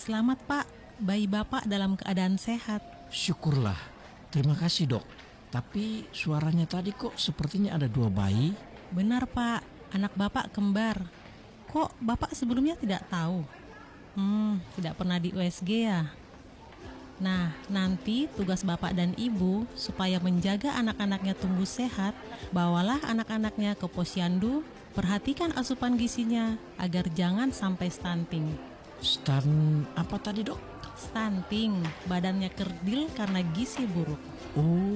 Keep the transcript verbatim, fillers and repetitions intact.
Selamat Pak, bayi Bapak dalam keadaan sehat. Syukurlah. Terima kasih dok. Tapi suaranya tadi kok sepertinya ada dua bayi. Benar Pak, anak Bapak kembar. Kok Bapak sebelumnya tidak tahu? Hmm, tidak pernah di U S G ya? Nah, nanti tugas Bapak dan Ibu supaya menjaga anak-anaknya tumbuh sehat, bawalah anak-anaknya ke posyandu, perhatikan asupan gizinya agar jangan sampai stunting. Stan apa tadi dok? Stunting, badannya kerdil karena gizi buruk. Oh.